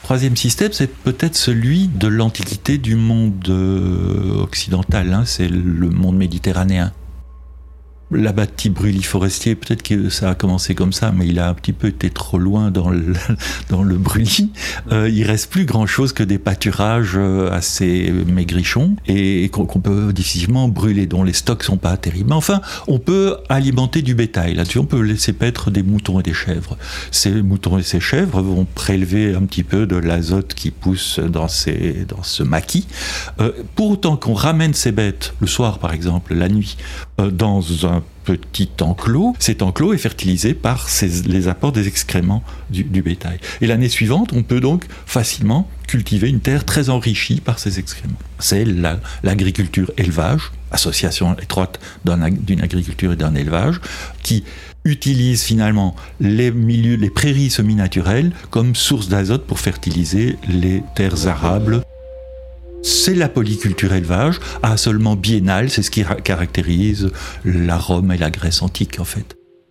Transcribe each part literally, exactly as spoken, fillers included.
Troisième système, c'est peut-être celui de l'Antiquité du monde occidental, hein, c'est le monde méditerranéen. L'abbati Brûlis-Forestier, peut-être que ça a commencé comme ça, mais il a un petit peu été trop loin dans le, dans le brûlis. Euh, il reste plus grand-chose que des pâturages assez maigrichons et qu'on, qu'on peut difficilement brûler, dont les stocks sont pas terribles. Mais enfin, on peut alimenter du bétail. Là-dessus, on peut laisser paître des moutons et des chèvres. Ces moutons et ces chèvres vont prélever un petit peu de l'azote qui pousse dans, ces, dans ce maquis. Euh, pour autant qu'on ramène ces bêtes, le soir par exemple, la nuit, euh, dans un petit enclos. Cet enclos est fertilisé par ces, les apports des excréments du, du bétail. Et l'année suivante, on peut donc facilement cultiver une terre très enrichie par ces excréments. C'est la, l'agriculture élevage, association étroite d'un, d'une agriculture et d'un élevage, qui utilise finalement les milieux, les prairies semi-naturelles comme source d'azote pour fertiliser les terres arables. C'est la polyculture élevage, à seulement biennale, c'est ce qui caractérise la Rome et la Grèce antique en fait.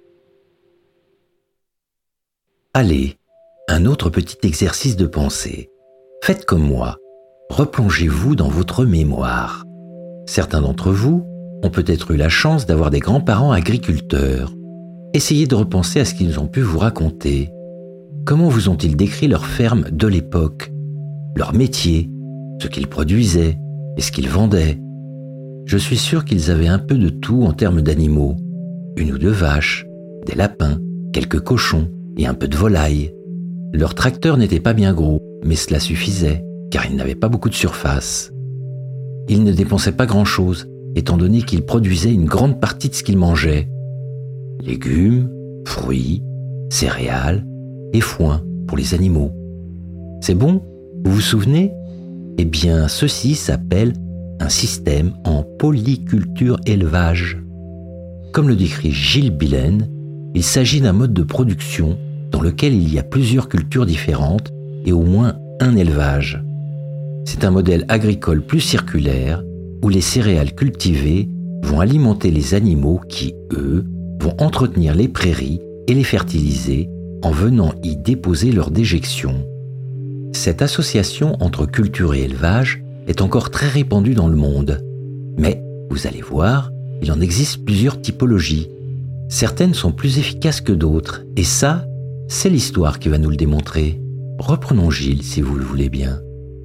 Allez, un autre petit exercice de pensée. Faites comme moi, replongez-vous dans votre mémoire. Certains d'entre vous ont peut-être eu la chance d'avoir des grands-parents agriculteurs. Essayez de repenser à ce qu'ils ont pu vous raconter. Comment vous ont-ils décrit leur ferme de l'époque, leur métier, ce qu'ils produisaient et ce qu'ils vendaient? Je suis sûr qu'ils avaient un peu de tout en termes d'animaux. Une ou deux vaches, des lapins, quelques cochons et un peu de volailles. Leur tracteur n'était pas bien gros, mais cela suffisait, car ils n'avaient pas beaucoup de surface. Ils ne dépensaient pas grand-chose, étant donné qu'ils produisaient une grande partie de ce qu'ils mangeaient. Légumes, fruits, céréales et foin pour les animaux. C'est bon? Vous vous souvenez? Eh bien, ceci s'appelle un système en polyculture élevage. Comme le décrit Gilles Billen, il s'agit d'un mode de production dans lequel il y a plusieurs cultures différentes et au moins un élevage. C'est un modèle agricole plus circulaire où les céréales cultivées vont alimenter les animaux qui, eux, vont entretenir les prairies et les fertiliser en venant y déposer leurs déjections. Cette association entre culture et élevage est encore très répandue dans le monde. Mais, vous allez voir, il en existe plusieurs typologies. Certaines sont plus efficaces que d'autres, et ça, c'est l'histoire qui va nous le démontrer. Reprenons Gilles, si vous le voulez bien.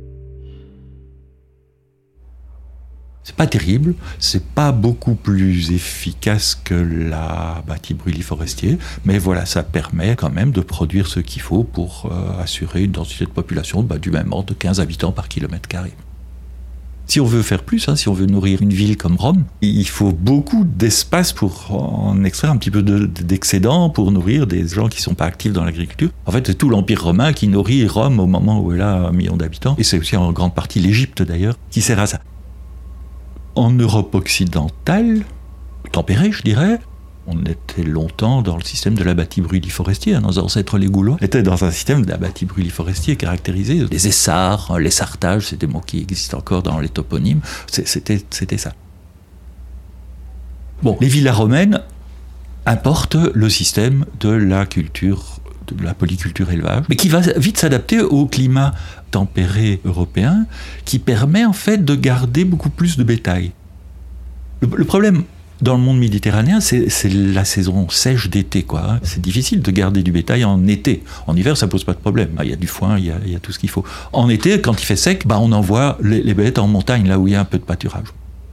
C'est pas terrible, c'est pas beaucoup plus efficace que l'abbati Brûlis-Forestier, mais voilà, ça permet quand même de produire ce qu'il faut pour euh, assurer une densité de population bah, du même ordre de quinze habitants par kilomètre carré. Si on veut faire plus, hein, si on veut nourrir une ville comme Rome, il faut beaucoup d'espace pour en extraire un petit peu de, d'excédent pour nourrir des gens qui ne sont pas actifs dans l'agriculture. En fait, c'est tout l'Empire romain qui nourrit Rome au moment où elle a un million d'habitants, et c'est aussi en grande partie l'Égypte d'ailleurs, qui sert à ça. En Europe occidentale, tempérée je dirais, on était longtemps dans le système de l'abbati Brûlis-Forestier. Nos ancêtres les Gaulois étaient dans un système d'abbati Brûlis-Forestier caractérisé. Les essarts, les sartages, c'est des mots qui existent encore dans les toponymes, c'était, c'était ça. Bon, les villas romaines importent le système de la culture, de la polyculture élevage, mais qui va vite s'adapter au climat tempéré européen, qui permet en fait de garder beaucoup plus de bétail. Le, le problème dans le monde méditerranéen, c'est, c'est la saison sèche d'été, quoi. C'est difficile de garder du bétail en été. En hiver, ça pose pas de problème. Il y a du foin, il y a, il y a tout ce qu'il faut. En été, quand il fait sec, bah, on envoie les, les bêtes en montagne, là où il y a un peu de pâturage.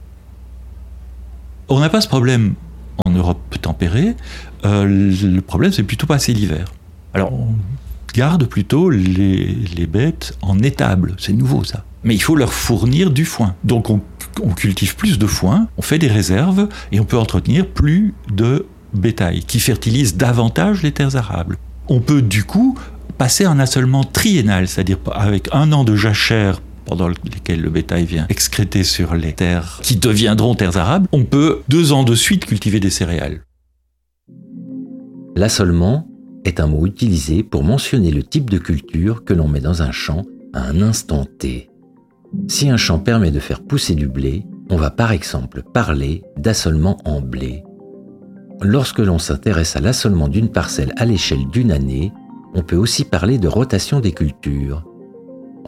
On n'a pas ce problème en Europe tempérée. Euh, le problème, c'est plutôt passer l'hiver. Alors, on garde plutôt les, les bêtes en étable. C'est nouveau, ça. Mais il faut leur fournir du foin. Donc, on, on cultive plus de foin, on fait des réserves et on peut entretenir plus de bétail qui fertilise davantage les terres arables. On peut, du coup, passer un assolement triennal, c'est-à-dire avec un an de jachère pendant lesquels le bétail vient excréter sur les terres qui deviendront terres arables, on peut deux ans de suite cultiver des céréales. L'assolement est un mot utilisé pour mentionner le type de culture que l'on met dans un champ à un instant T. Si un champ permet de faire pousser du blé, on va par exemple parler d'assolement en blé. Lorsque l'on s'intéresse à l'assolement d'une parcelle à l'échelle d'une année, on peut aussi parler de rotation des cultures.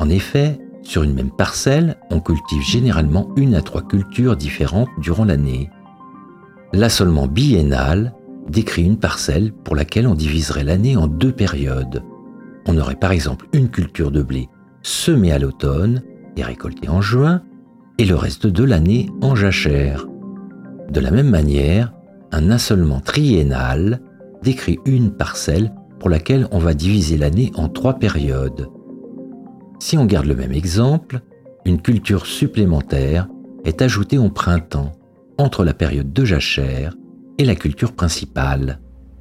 En effet, sur une même parcelle, on cultive généralement une à trois cultures différentes durant l'année. L'assolement biennal décrit une parcelle pour laquelle on diviserait l'année en deux périodes. On aurait par exemple une culture de blé semée à l'automne et récoltée en juin, et le reste de l'année en jachère. De la même manière, un assolement triennal décrit une parcelle pour laquelle on va diviser l'année en trois périodes. Si on garde le même exemple, une culture supplémentaire est ajoutée au printemps, entre la période de jachère et la culture principale.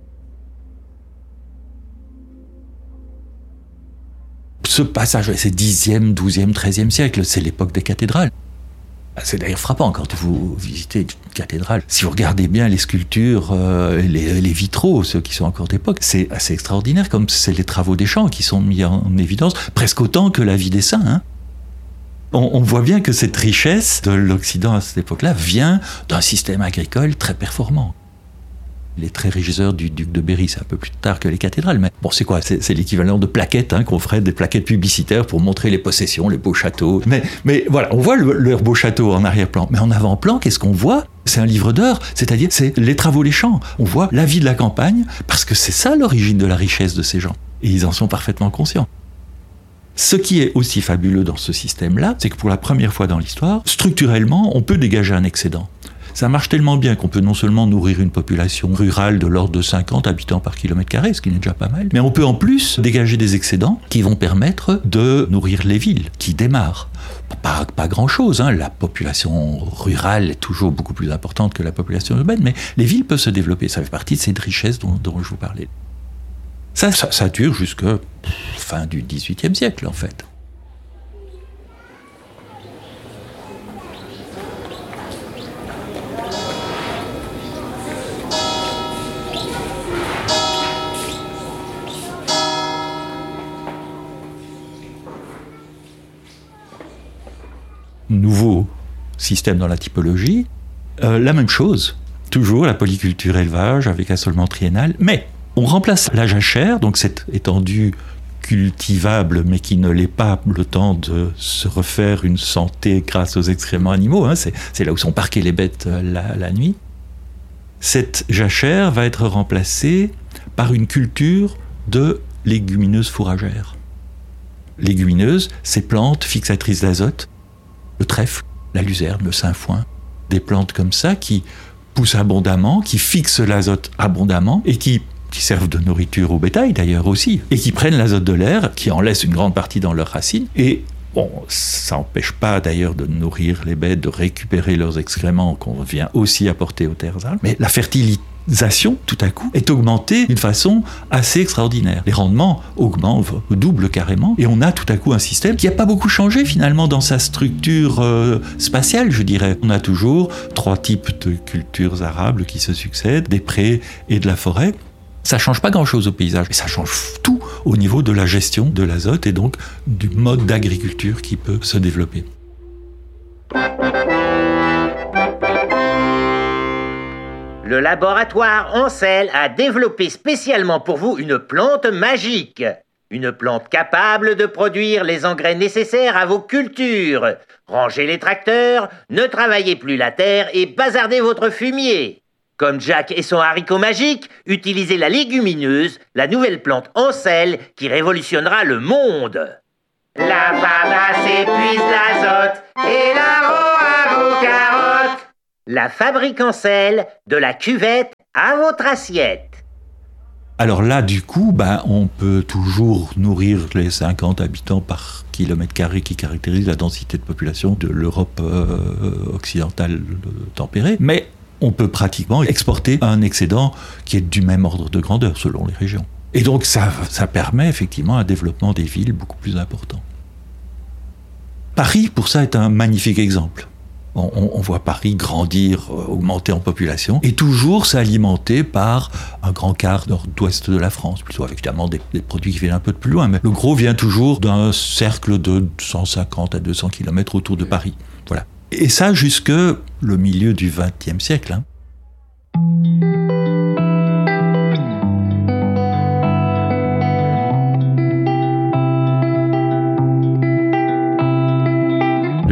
Ce passage, c'est dixième, douzième, treizième siècle, c'est l'époque des cathédrales. C'est d'ailleurs frappant quand vous visitez une cathédrale. Si vous regardez bien les sculptures, euh, les, les vitraux, ceux qui sont encore d'époque, c'est assez extraordinaire, comme c'est les travaux des champs qui sont mis en évidence, presque autant que la vie des saints. Hein. On, on voit bien que cette richesse de l'Occident à cette époque-là vient d'un système agricole très performant. Les très régisseurs du duc de Berry, c'est un peu plus tard que les cathédrales, mais bon, c'est quoi ? C'est, c'est l'équivalent de plaquettes, hein, qu'on ferait des plaquettes publicitaires pour montrer les possessions, les beaux châteaux. Mais, mais voilà, on voit le, leur beau château en arrière-plan. Mais en avant-plan, qu'est-ce qu'on voit ? C'est un livre d'heures, c'est-à-dire c'est les travaux, les champs. On voit la vie de la campagne, parce que c'est ça l'origine de la richesse de ces gens. Et ils en sont parfaitement conscients. Ce qui est aussi fabuleux dans ce système-là, c'est que pour la première fois dans l'histoire, structurellement, on peut dégager un excédent. Ça marche tellement bien qu'on peut non seulement nourrir une population rurale de l'ordre de cinquante habitants par kilomètre carré, ce qui n'est déjà pas mal, mais on peut en plus dégager des excédents qui vont permettre de nourrir les villes, qui démarrent. Pas, pas grand-chose, hein. La population rurale est toujours beaucoup plus importante que la population urbaine, mais les villes peuvent se développer. Ça fait partie de cette richesse dont, dont je vous parlais. Ça, ça, ça dure jusqu'à fin du dix-huitième siècle, en fait. Nouveau système dans la typologie, euh, la même chose, toujours la polyculture élevage avec assolement triennal, mais on remplace la jachère, donc cette étendue cultivable mais qui ne l'est pas le temps de se refaire une santé grâce aux excréments animaux, hein, c'est, c'est là où sont parquées les bêtes la, la nuit. Cette jachère va être remplacée par une culture de légumineuses fourragères. Légumineuses, ces plantes fixatrices d'azote, le trèfle, la luzerne, le sainfoin, des plantes comme ça qui poussent abondamment, qui fixent l'azote abondamment et qui, qui servent de nourriture au bétail d'ailleurs aussi, et qui prennent l'azote de l'air, qui en laissent une grande partie dans leurs racines. Et bon, ça n'empêche pas d'ailleurs de nourrir les bêtes, de récupérer leurs excréments qu'on vient aussi apporter aux terres arabes, mais la fertilité tout à coup, est augmentée d'une façon assez extraordinaire. Les rendements augmentent, doublent carrément, et on a tout à coup un système qui n'a pas beaucoup changé finalement dans sa structure euh, spatiale, je dirais. On a toujours trois types de cultures arables qui se succèdent, des prés et de la forêt. Ça ne change pas grand-chose au paysage, mais ça change tout au niveau de la gestion de l'azote et donc du mode d'agriculture qui peut se développer. Le laboratoire Ancel a développé spécialement pour vous une plante magique. Une plante capable de produire les engrais nécessaires à vos cultures. Rangez les tracteurs, ne travaillez plus la terre et bazardez votre fumier. Comme Jack et son haricot magique, utilisez la légumineuse, la nouvelle plante Ancel qui révolutionnera le monde. La Fabra s'épuise l'azote et l'arbre à vos carottes. La fabrique Ancel, de la cuvette à votre assiette. Alors là, du coup, ben, on peut toujours nourrir les cinquante habitants par kilomètre carré qui caractérisent la densité de population de l'Europe euh, occidentale tempérée, mais on peut pratiquement exporter un excédent qui est du même ordre de grandeur selon les régions. Et donc ça, ça permet effectivement un développement des villes beaucoup plus important. Paris, pour ça, est un magnifique exemple. On, on voit Paris grandir, augmenter en population, et toujours s'alimenter par un grand quart nord-ouest de la France, plutôt avec évidemment des, des produits qui viennent un peu de plus loin, mais le gros vient toujours d'un cercle de cent cinquante à deux cents kilomètres autour de Paris. Voilà. Et ça jusque le milieu du vingtième siècle. Hein.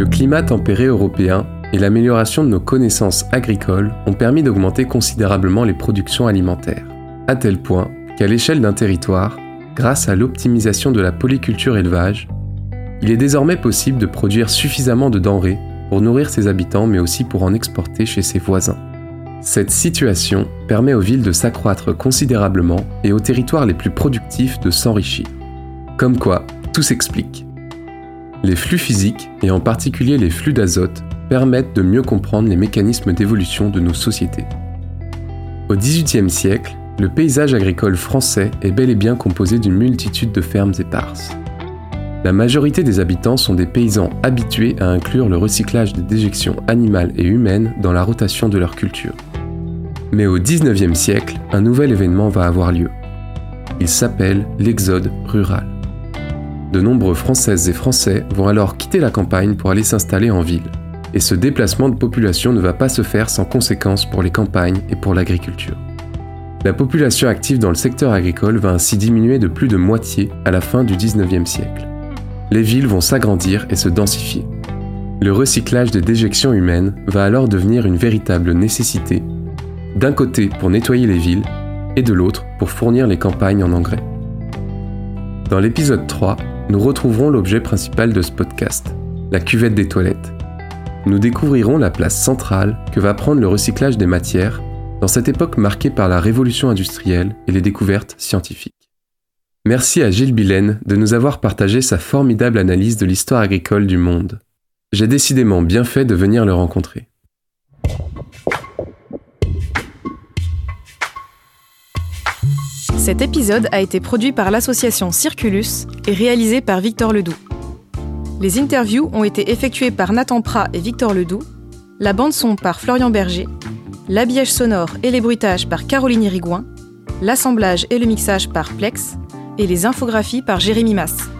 climat tempéré européen et l'amélioration de nos connaissances agricoles ont permis d'augmenter considérablement les productions alimentaires, à tel point qu'à l'échelle d'un territoire, grâce à l'optimisation de la polyculture-élevage, il est désormais possible de produire suffisamment de denrées pour nourrir ses habitants mais aussi pour en exporter chez ses voisins. Cette situation permet aux villes de s'accroître considérablement et aux territoires les plus productifs de s'enrichir. Comme quoi, tout s'explique. Les flux physiques, et en particulier les flux d'azote, permettent de mieux comprendre les mécanismes d'évolution de nos sociétés. Au dix-huitième siècle, le paysage agricole français est bel et bien composé d'une multitude de fermes éparses. La majorité des habitants sont des paysans habitués à inclure le recyclage des déjections animales et humaines dans la rotation de leur culture. Mais au dix-neuvième siècle, un nouvel événement va avoir lieu. Il s'appelle l'exode rural. De nombreux Françaises et Français vont alors quitter la campagne pour aller s'installer en ville. Et ce déplacement de population ne va pas se faire sans conséquences pour les campagnes et pour l'agriculture. La population active dans le secteur agricole va ainsi diminuer de plus de moitié à la fin du dix-neuvième siècle. Les villes vont s'agrandir et se densifier. Le recyclage des déjections humaines va alors devenir une véritable nécessité, d'un côté pour nettoyer les villes, et de l'autre pour fournir les campagnes en engrais. Dans l'épisode trois, nous retrouverons l'objet principal de ce podcast, la cuvette des toilettes. Nous découvrirons la place centrale que va prendre le recyclage des matières dans cette époque marquée par la révolution industrielle et les découvertes scientifiques. Merci à Gilles Billen de nous avoir partagé sa formidable analyse de l'histoire agricole du monde. J'ai décidément bien fait de venir le rencontrer. Cet épisode a été produit par l'association Circulus et réalisé par Victor Ledoux. Les interviews ont été effectuées par Nathan Prat et Victor Ledoux, la bande-son par Florian Berger, l'habillage sonore et les bruitages par Caroline Irigoyen, l'assemblage et le mixage par Plex, et les infographies par Jérémy Masse.